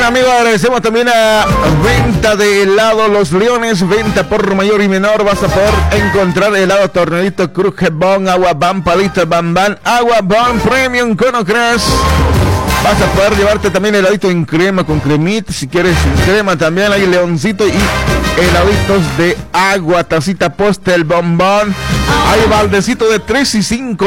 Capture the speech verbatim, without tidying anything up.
Bien, amigos, agradecemos también a Venta de Helado Los Leones, venta por mayor y menor. Vas a poder encontrar helado Tornadito, Cruje Bon, Agua Ban, Palito Ban Ban, Agua Ban Premium Cono Crash. Vas a poder llevarte también heladito en crema con cremita, si quieres sin crema también hay leoncito y heladitos de agua, tacita postel, bombón. Hay baldecito de tres y cinco.